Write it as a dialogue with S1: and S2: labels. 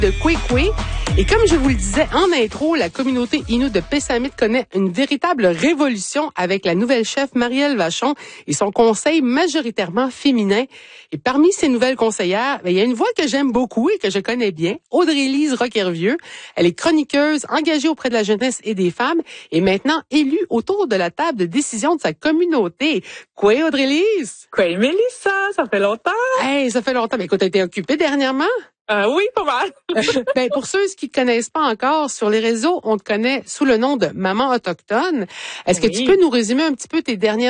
S1: de Kwekwe. Et comme je vous le disais en intro, la communauté Innu de Pessamit connaît une véritable révolution avec la nouvelle chef Marielle Vachon et son conseil majoritairement féminin. Et parmi ces nouvelles conseillères, il y a une voix que j'aime beaucoup et que je connais bien, Audrey-Lise Roquervieux. Elle est chroniqueuse, engagée auprès de la jeunesse et des femmes et maintenant élue autour de la table de décision de sa communauté. Quoi, Audrey-Lise?
S2: Quoi, Mélissa, ça fait longtemps?
S1: Hey, ça fait longtemps. Mais écoute, t'as été occupée dernièrement?
S2: Oui, pas mal.
S1: Pour ceux qui te connaissent pas encore, sur les réseaux, on te connaît sous le nom de Maman Autochtone. Est-ce que tu peux nous résumer un petit peu tes dernières